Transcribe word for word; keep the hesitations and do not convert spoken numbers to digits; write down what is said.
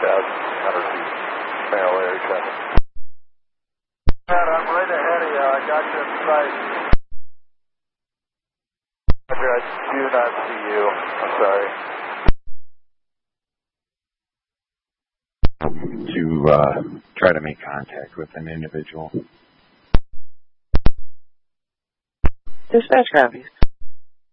thousand one hundred feet. Mail Air traffic. I'm right ahead of you. I got you in sight. Roger, I do not see you. I'm sorry. To uh, try to make contact with an individual. Dispatch copies.